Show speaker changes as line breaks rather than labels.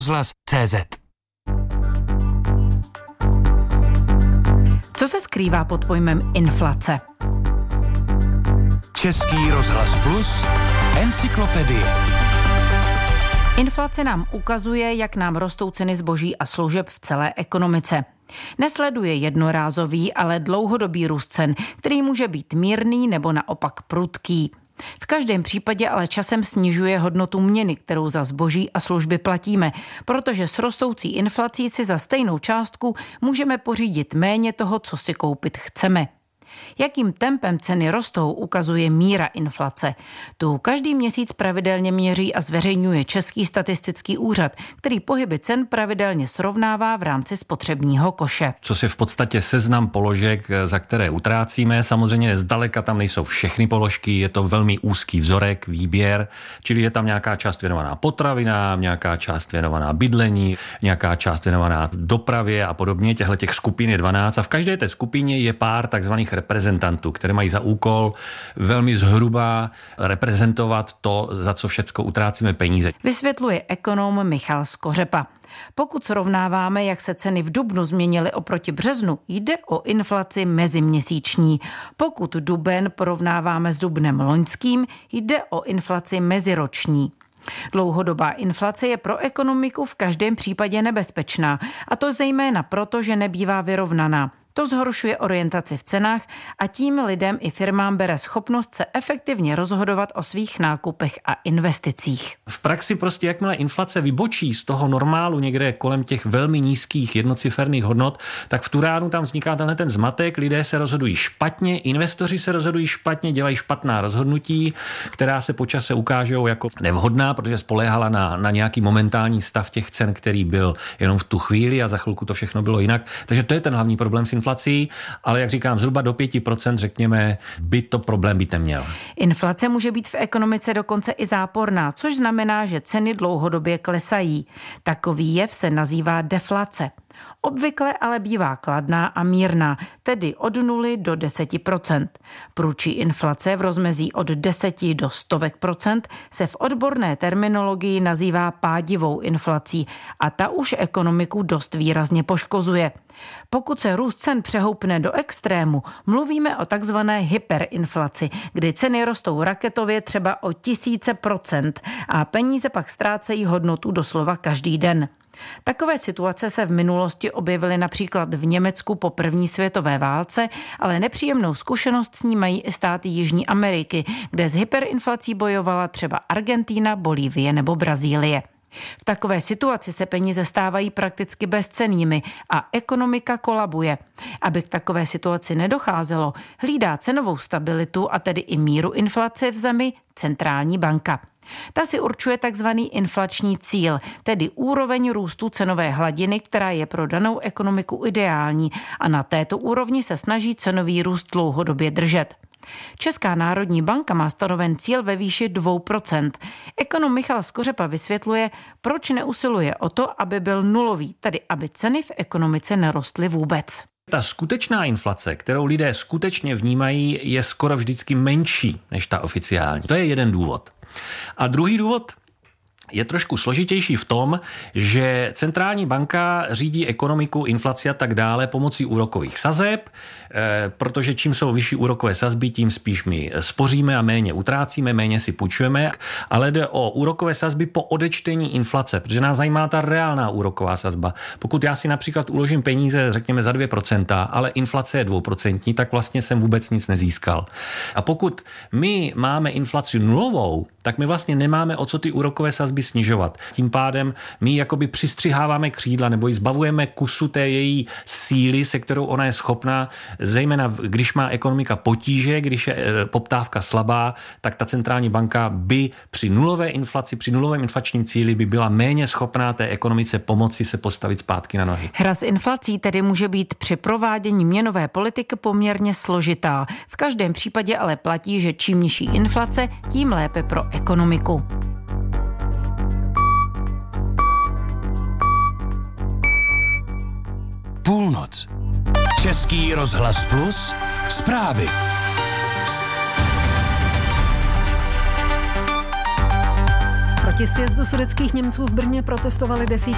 rozhlas.cz.
Co se skrývá pod pojmem inflace?
Český rozhlas Plus, encyklopedie.
Inflace nám ukazuje, jak nám rostou ceny zboží a služeb v celé ekonomice. Nesleduje jednorázový, ale dlouhodobý růst cen, který může být mírný nebo naopak prudký. V každém případě ale časem snižuje hodnotu měny, kterou za zboží a služby platíme, protože s rostoucí inflací si za stejnou částku můžeme pořídit méně toho, co si koupit chceme. Jakým tempem ceny rostou, ukazuje míra inflace. Tu každý měsíc pravidelně měří a zveřejňuje Český statistický úřad, který pohyby cen pravidelně srovnává v rámci spotřebního koše.
Což je v podstatě seznam položek, za které utrácíme. Samozřejmě zdaleka tam nejsou všechny položky, je to velmi úzký vzorek, výběr, čili je tam nějaká část věnovaná potravinám, nějaká část věnovaná bydlení, nějaká část věnovaná dopravě a podobně. Těch skupin je 12 a v každé té skupině je pár takzvaných reprezentantů, které mají za úkol velmi zhruba reprezentovat to, za co všecko utrácíme peníze.
Vysvětluje ekonom Michal Skořepa. Pokud srovnáváme, jak se ceny v dubnu změnily oproti březnu, jde o inflaci meziměsíční. Pokud duben porovnáváme s dubnem loňským, jde o inflaci meziroční. Dlouhodobá inflace je pro ekonomiku v každém případě nebezpečná, a to zejména proto, že nebývá vyrovnaná. To zhoršuje orientaci v cenách a tím lidem i firmám bere schopnost se efektivně rozhodovat o svých nákupech a investicích.
V praxi prostě jakmile inflace vybočí z toho normálu někde kolem těch velmi nízkých jednociferných hodnot, tak v tu ránu tam vzniká ten zmatek, lidé se rozhodují špatně, investoři se rozhodují špatně, dělají špatná rozhodnutí, která se po čase ukážou jako nevhodná, protože spoléhala na nějaký momentální stav těch cen, který byl jenom v tu chvíli a za chvilku to všechno bylo jinak. Takže to je ten hlavní problém s inflací, ale jak říkám, zhruba do 5%, řekněme, by to problém být neměl.
Inflace může být v ekonomice dokonce i záporná, což znamená, že ceny dlouhodobě klesají. Takový jev se nazývá deflace. Obvykle ale bývá kladná a mírná, tedy od 0 do 10%. Průčí inflace v rozmezí od 10 do stovek procent se v odborné terminologii nazývá pádivou inflací a ta už ekonomiku dost výrazně poškozuje. Pokud se růst cen přehoupne do extrému, mluvíme o takzvané hyperinflaci, kdy ceny rostou raketově třeba o 1000% a peníze pak ztrácejí hodnotu doslova každý den. Takové situace se v minulosti objevily například v Německu po první světové válce, ale nepříjemnou zkušenost s ní mají i státy Jižní Ameriky, kde s hyperinflací bojovala třeba Argentína, Bolívie nebo Brazílie. V takové situaci se peníze stávají prakticky bezcennými a ekonomika kolabuje. Aby k takové situaci nedocházelo, hlídá cenovou stabilitu a tedy i míru inflace v zemi centrální banka. Ta si určuje takzvaný inflační cíl, tedy úroveň růstu cenové hladiny, která je pro danou ekonomiku ideální a na této úrovni se snaží cenový růst dlouhodobě držet. Česká národní banka má stanoven cíl ve výši 2%. Ekonom Michal Skořepa vysvětluje, proč neusiluje o to, aby byl nulový, tedy aby ceny v ekonomice nerostly vůbec.
Ta skutečná inflace, kterou lidé skutečně vnímají, je skoro vždycky menší než ta oficiální. To je jeden důvod. A druhý důvod je trošku složitější v tom, že centrální banka řídí ekonomiku, inflaci a tak dále pomocí úrokových sazeb, protože čím jsou vyšší úrokové sazby, tím spíš my spoříme a méně utrácíme, méně si půjčujeme, ale jde o úrokové sazby po odečtení inflace, protože nás zajímá ta reálná úroková sazba. Pokud já si například uložím peníze, řekněme za 2%, ale inflace je 2%, tak vlastně jsem vůbec nic nezískal. A pokud my máme inflaci nulovou, tak my vlastně nemáme o co ty úrokové sazby snižovat. Tím pádem my jakoby přistřiháváme křídla nebo ji zbavujeme kusu té její síly, se kterou ona je schopná, zejména když má ekonomika potíže, když je poptávka slabá, tak ta centrální banka by při nulové inflaci, při nulovém inflačním cíli by byla méně schopná té ekonomice pomoci se postavit zpátky na nohy.
Hra s inflací tedy může být při provádění měnové politiky poměrně složitá. V každém případě ale platí, že čím nižší inflace, tím lépe pro ekonomiku.
Půlnoc. Český rozhlas Plus. Zprávy.
Proti sjezdu sudetských Němců v Brně protestovali desítky